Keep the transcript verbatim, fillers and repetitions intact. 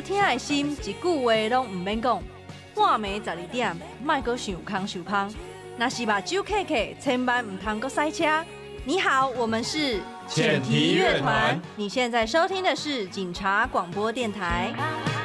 收听的心，一句话拢唔免讲。半暝十二点，莫阁想空想空。若是目睭刻刻，千万唔通阁塞车。你好，我们是浅提乐团。 你现在收听的是警察广播电台。